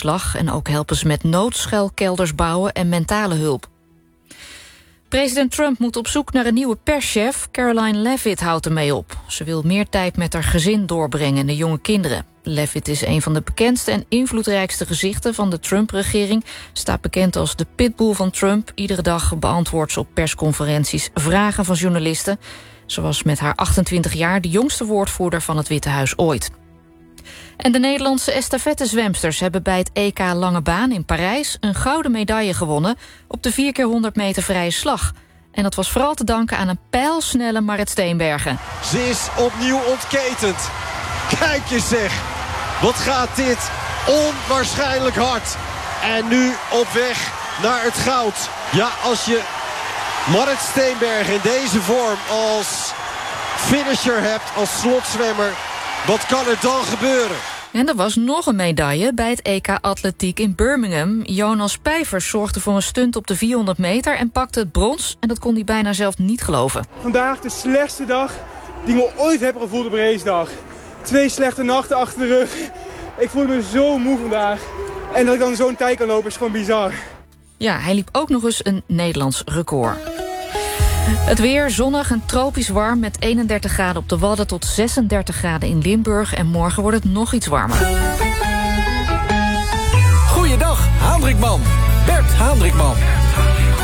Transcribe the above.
slag. En ook helpen ze met noodschuilkelders bouwen en mentale hulp. President Trump moet op zoek naar een nieuwe perschef. Caroline Leavitt houdt ermee op. Ze wil meer tijd met haar gezin doorbrengen en de jonge kinderen. Leavitt is een van de bekendste en invloedrijkste gezichten van de Trump-regering. Staat bekend als de pitbull van Trump. Iedere dag beantwoordt ze op persconferenties vragen van journalisten. Ze was met haar 28 jaar de jongste woordvoerder van het Witte Huis ooit. En de Nederlandse estafettezwemsters hebben bij het EK Lange Baan in Parijs een gouden medaille gewonnen op de 4x100 meter vrije slag. En dat was vooral te danken aan een pijlsnelle Marit Steenbergen. Ze is opnieuw ontketend. Kijk je zeg, wat gaat dit onwaarschijnlijk hard. En nu op weg naar het goud. Ja, als je Marit Steenbergen in deze vorm als finisher hebt, als slotzwemmer, wat kan er dan gebeuren? En er was nog een medaille bij het EK Atletiek in Birmingham. Jonas Pijvers zorgde voor een stunt op de 400 meter en pakte het brons. En dat kon hij bijna zelf niet geloven. Vandaag de slechtste dag die ik me ooit heb gevoeld op een racedag. 2 slechte nachten achter de rug. Ik voelde me zo moe vandaag. En dat ik dan zo'n tijd kan lopen is gewoon bizar. Ja, hij liep ook nog eens een Nederlands record. Het weer zonnig en tropisch warm met 31 graden op de Wadden tot 36 graden in Limburg. En morgen wordt het nog iets warmer. Goeiedag, Haandrikman. Bert Haandrikman.